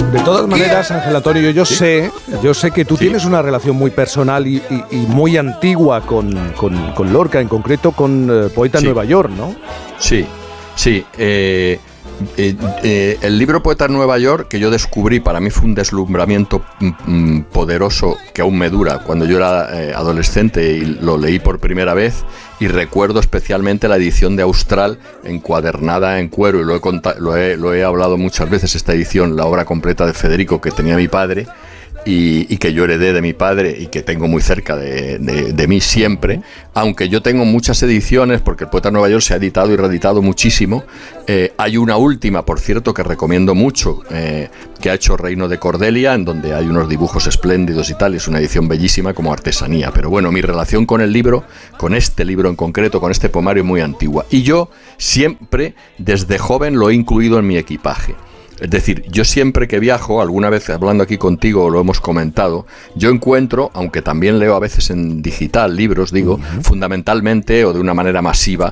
De todas maneras, Ángel Antonio, yo sé que tú tienes una relación muy personal y muy antigua con Lorca, en concreto con Poeta en Nueva York, ¿no? Sí. El libro Poeta en Nueva York, que yo descubrí, para mí fue un deslumbramiento poderoso que aún me dura. Cuando yo era adolescente y lo leí por primera vez, y recuerdo especialmente la edición de Austral encuadernada en cuero, y lo he hablado muchas veces, esta edición, la obra completa de Federico que tenía mi padre, y que yo heredé de mi padre y que tengo muy cerca de mí siempre, aunque yo tengo muchas ediciones, porque el Poeta de Nueva York se ha editado y reeditado muchísimo. Hay una última, por cierto, que recomiendo mucho, que ha hecho Reino de Cordelia, en donde hay unos dibujos espléndidos y tal, y es una edición bellísima como artesanía. Pero bueno, mi relación con el libro, con este libro en concreto, con este poemario, es muy antigua, y yo siempre, desde joven, lo he incluido en mi equipaje. Es decir, yo siempre que viajo, alguna vez hablando aquí contigo lo hemos comentado, yo encuentro, aunque también leo a veces en digital libros, digo, fundamentalmente o de una manera masiva,